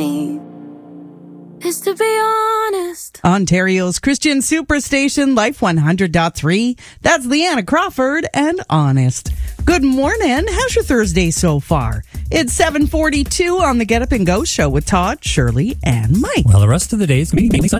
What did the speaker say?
me is to be honest. Ontario's Christian Superstation, Life 100.3. That's Leanna Crawford and Honest. Good morning. How's your Thursday so far? It's 7:42 on the Get Up and Go show with Todd, Shirley, and Mike. Well, the rest of the day is going to be mainly sunny.